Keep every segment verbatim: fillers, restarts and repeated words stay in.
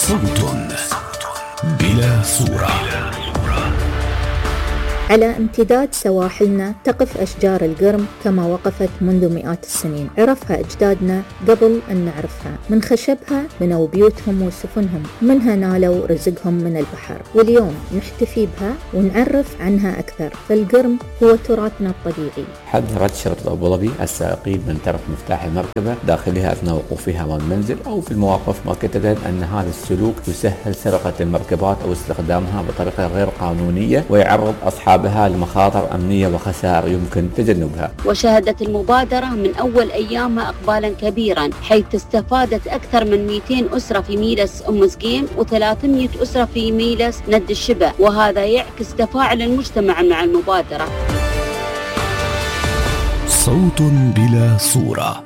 صوت بلا صورة. على امتداد سواحلنا تقف أشجار القرم كما وقفت منذ مئات السنين. عرفها أجدادنا قبل أن نعرفها. من خشبها بنوا بيوتهم وسفنهم، منها نالوا رزقهم من البحر، واليوم نحتفي بها ونعرف عنها أكثر. فالقرم هو تراثنا الطبيعي. حذرت شرطة أبو ظبي السائقين من ترك مفتاح المركبة داخلها أثناء وقوفها أمام المنزل أو في المواقف، مؤكدة أن هذا السلوك يسهل سرقة المركبات أو استخدامها بطريقة غير قانونية ويعرض أصحابها لمخاطر أمنية وخسائر يمكن تجنبها. وشهدت المبادرة من أول أيامها إقبالا كبيرا، حيث استفادت أكثر من مئتين أسرة في ميلس أم سقيم وثلاثمئة أسرة في ميلس ند الشبه، وهذا يعكس تفاعل المجتمع مع المبادرة. صوت بلا صورة.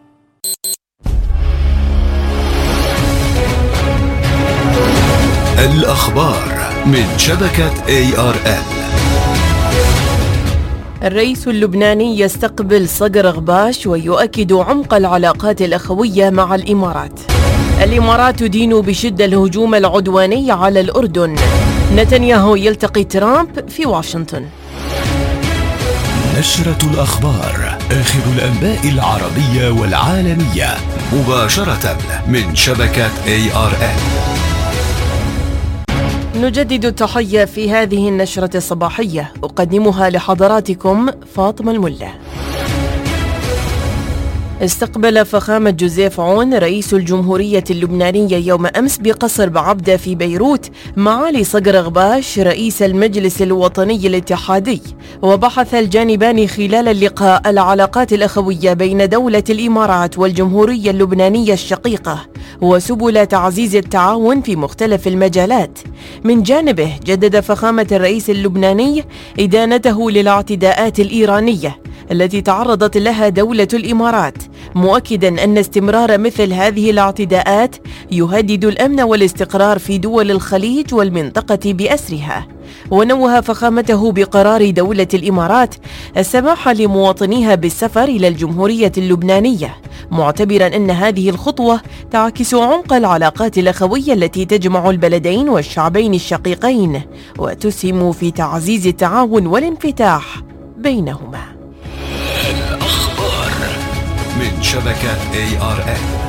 الأخبار من شبكة إيه آر إل. الرئيس اللبناني يستقبل صقر غباش ويؤكد عمق العلاقات الأخوية مع الإمارات. الإمارات تدين بشدة الهجوم العدواني على الأردن. نتنياهو يلتقي ترامب في واشنطن. نشرة الأخبار، آخر الأنباء العربية والعالمية مباشرة من شبكة إيه آر إل. نجدد التحية في هذه النشرة الصباحية، أقدمها لحضراتكم فاطمة الملا. استقبل فخامة جوزيف عون رئيس الجمهورية اللبنانية يوم أمس بقصر بعبدة في بيروت معالي صقر غباش رئيس المجلس الوطني الاتحادي، وبحث الجانبان خلال اللقاء العلاقات الأخوية بين دولة الإمارات والجمهورية اللبنانية الشقيقة وسبل تعزيز التعاون في مختلف المجالات. من جانبه جدد فخامة الرئيس اللبناني إدانته للاعتداءات الإيرانية التي تعرضت لها دولة الإمارات، مؤكداً أن استمرار مثل هذه الاعتداءات يهدد الأمن والاستقرار في دول الخليج والمنطقة بأسرها. ونوه فخامته بقرار دولة الإمارات السماح لمواطنيها بالسفر إلى الجمهورية اللبنانية، معتبراً أن هذه الخطوة تعكس عمق العلاقات الأخوية التي تجمع البلدين والشعبين الشقيقين وتسهم في تعزيز التعاون والانفتاح بينهما. الأخبار من شبكة إيه آر إل.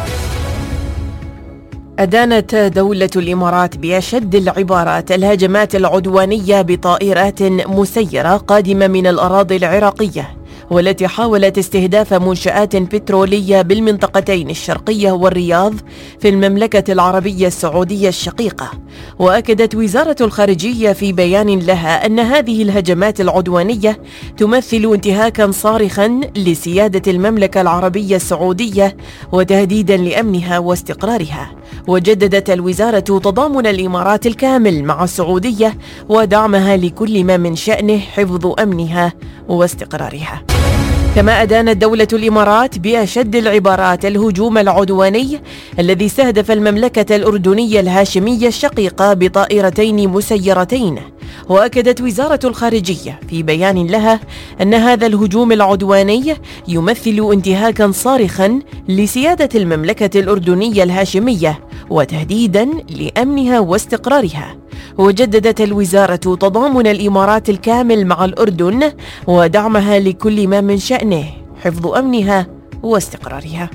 أدانت دولة الإمارات بأشد العبارات الهجمات العدوانية بطائرات مسيرة قادمة من الأراضي العراقية، والتي حاولت استهداف منشآت بترولية بالمنطقتين الشرقية والرياض في المملكة العربية السعودية الشقيقة. وأكدت وزارة الخارجية في بيان لها أن هذه الهجمات العدوانية تمثل انتهاكا صارخا لسيادة المملكة العربية السعودية وتهديدا لأمنها واستقرارها. وجددت الوزارة تضامن الإمارات الكامل مع السعودية ودعمها لكل ما من شأنه حفظ أمنها واستقرارها. كما أدانت دولة الإمارات بأشد العبارات الهجوم العدواني الذي استهدف المملكة الأردنية الهاشمية الشقيقة بطائرتين مسيرتين. وأكدت وزارة الخارجية في بيان لها أن هذا الهجوم العدواني يمثل انتهاكا صارخا لسيادة المملكة الأردنية الهاشمية وتهديدا لأمنها واستقرارها. وجددت الوزارة تضامن الإمارات الكامل مع الأردن ودعمها لكل ما من شأنه حفظ أمنها واستقرارها.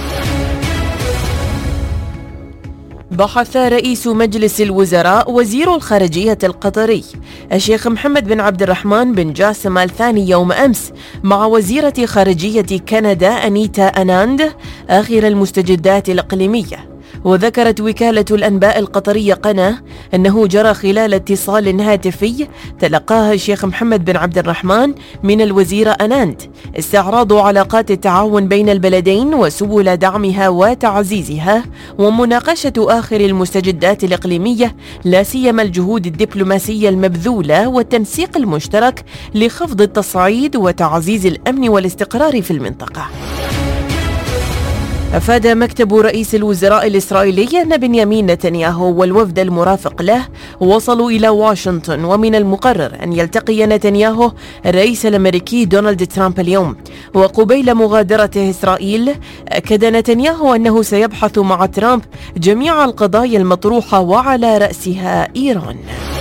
بحث رئيس مجلس الوزراء وزير الخارجية القطري الشيخ محمد بن عبد الرحمن بن جاسم آل ثاني يوم أمس مع وزيرة خارجية كندا أنيتا أناند آخر المستجدات الإقليمية. وذكرت وكالة الأنباء القطرية قنا أنه جرى خلال اتصال هاتفي تلقاها الشيخ محمد بن عبد الرحمن من الوزيرة أناند استعراض علاقات التعاون بين البلدين وسبل دعمها وتعزيزها ومناقشة آخر المستجدات الإقليمية، لا سيما الجهود الدبلوماسية المبذولة والتنسيق المشترك لخفض التصعيد وتعزيز الأمن والاستقرار في المنطقة. أفاد مكتب رئيس الوزراء الإسرائيلي أن بنيامين نتنياهو والوفد المرافق له وصلوا إلى واشنطن، ومن المقرر أن يلتقي نتنياهو الرئيس الأمريكي دونالد ترامب اليوم. وقبيل مغادرته إسرائيل أكد نتنياهو أنه سيبحث مع ترامب جميع القضايا المطروحة وعلى رأسها إيران.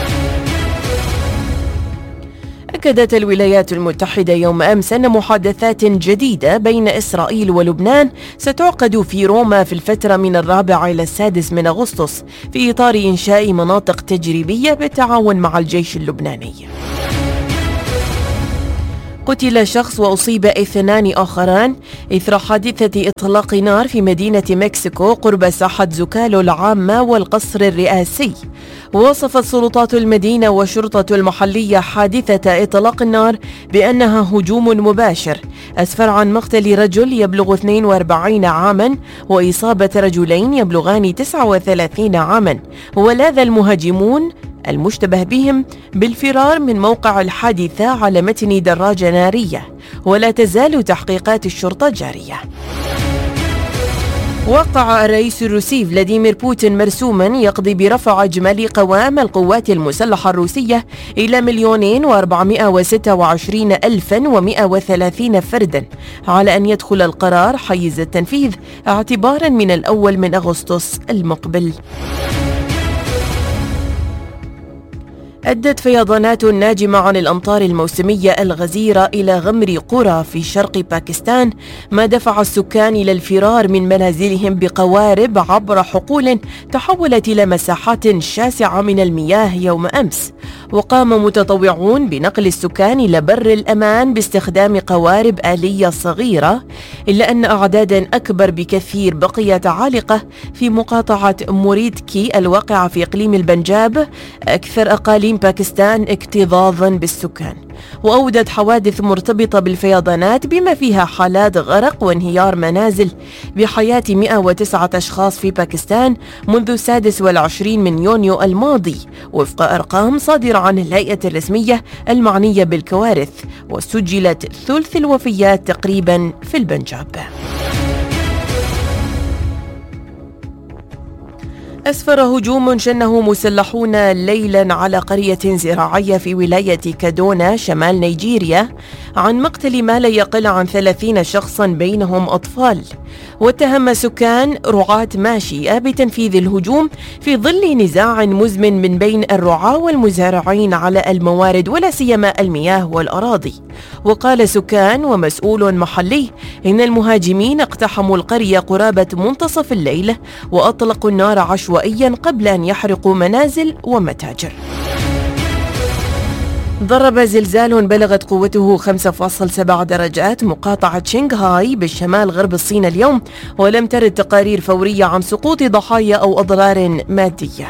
أكدت الولايات المتحدة يوم أمس أن محادثات جديدة بين إسرائيل ولبنان ستعقد في روما في الفترة من الرابع إلى السادس من أغسطس في إطار إنشاء مناطق تجريبية بالتعاون مع الجيش اللبناني. قتل شخص وأصيب اثنان آخران إثر حادثة إطلاق نار في مدينة مكسيكو قرب ساحة زوكالو العامة والقصر الرئاسي. ووصفت سلطات المدينة والشرطة المحلية حادثة إطلاق النار بأنها هجوم مباشر أسفر عن مقتل رجل يبلغ اثنين وأربعين عاما وإصابة رجلين يبلغان تسعة وثلاثين عاما. ولاذ المهاجمون المشتبه بهم بالفرار من موقع الحادثة على متن دراجة نارية، ولا تزال تحقيقات الشرطة جارية. وقع الرئيس الروسي فلاديمير بوتين مرسوما يقضي برفع إجمالي قوام القوات المسلحة الروسية إلى مليونين وأربعمائة وستة وعشرين ألفا ومائة وثلاثين فردا، على أن يدخل القرار حيز التنفيذ اعتبارا من الأول من أغسطس المقبل. أدت فيضانات ناجمة عن الأمطار الموسمية الغزيرة إلى غمر قرى في شرق باكستان، ما دفع السكان إلى الفرار من منازلهم بقوارب عبر حقول تحولت إلى مساحات شاسعة من المياه يوم أمس. وقام متطوعون بنقل السكان إلى بر الأمان باستخدام قوارب آلية صغيرة، إلا أن أعدادا أكبر بكثير بقيت عالقة في مقاطعة موريدكي الواقعة في إقليم البنجاب، أكثر أقاليم باكستان اكتظاظا بالسكان. وأودت حوادث مرتبطة بالفيضانات بما فيها حالات غرق وانهيار منازل بحياة مئة وتسعة أشخاص في باكستان منذ السادس والعشرين من يونيو الماضي، وفق أرقام صادرة عن الهيئة الرسمية المعنية بالكوارث. وسجلت ثلث الوفيات تقريبا في البنجاب. أسفر هجوم شنه مسلحون ليلا على قرية زراعية في ولاية كادونا شمال نيجيريا عن مقتل ما لا يقل عن ثلاثين شخصا بينهم أطفال. واتهم سكان رعاة ماشية بتنفيذ الهجوم في ظل نزاع مزمن من بين الرعاة والمزارعين على الموارد ولا سيما المياه والأراضي. وقال سكان ومسؤول محلي إن المهاجمين اقتحموا القرية قرابة منتصف الليل وأطلقوا النار عشوائيا قبل أن يحرقوا منازل ومتاجر. ضرب زلزال بلغت قوته خمسة فاصلة سبعة درجات مقاطعة شنغهاي بالشمال غرب الصين اليوم، ولم ترد تقارير فورية عن سقوط ضحايا أو أضرار مادية.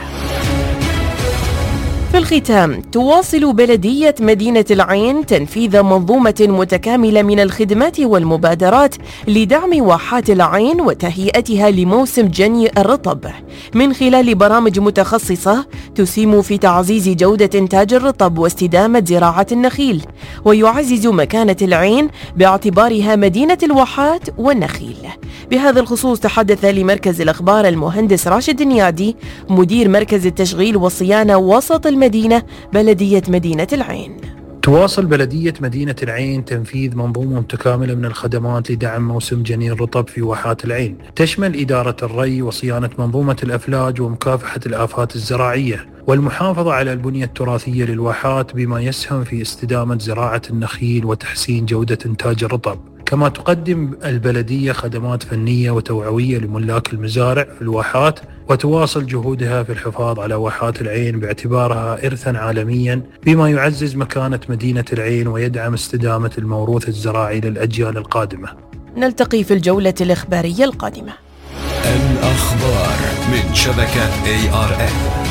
في الختام، تواصل بلدية مدينة العين تنفيذ منظومة متكاملة من الخدمات والمبادرات لدعم واحات العين وتهيئتها لموسم جني الرطب من خلال برامج متخصصة تسهم في تعزيز جودة إنتاج الرطب واستدامة زراعة النخيل، ويعزز مكانة العين باعتبارها مدينة الواحات والنخيل. بهذا الخصوص تحدث لمركز الأخبار المهندس راشد النيادي مدير مركز التشغيل والصيانة وسط المدينة بلدية مدينة العين. تواصل بلدية مدينة العين تنفيذ منظومة متكاملة من الخدمات لدعم موسم جني الرطب في واحات العين، تشمل إدارة الري وصيانة منظومة الأفلاج ومكافحة الآفات الزراعية والمحافظة على البنية التراثية للواحات بما يسهم في استدامة زراعة النخيل وتحسين جودة إنتاج الرطب. كما تقدم البلدية خدمات فنية وتوعوية لملاك المزارع في الواحات، وتواصل جهودها في الحفاظ على واحات العين باعتبارها إرثا عالميا بما يعزز مكانة مدينة العين ويدعم استدامة الموروث الزراعي للأجيال القادمة. نلتقي في الجولة الإخبارية القادمة. الأخبار من شبكة إيه آر إن.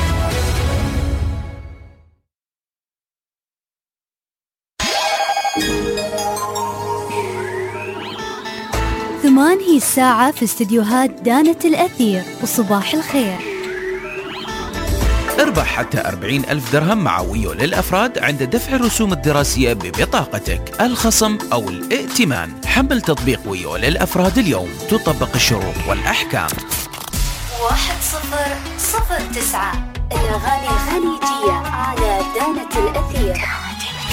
ثمان هي الساعة في استديوهات دانة الأثير، وصباح الخير. اربح حتى أربعين ألف درهم مع ويو للأفراد عند دفع الرسوم الدراسية ببطاقتك، الخصم أو الائتمان. حمل تطبيق ويو للأفراد اليوم، تطبق الشروط والأحكام. واحد صفر صفر تسعة الأغاني الخليجية على دانة الأثير.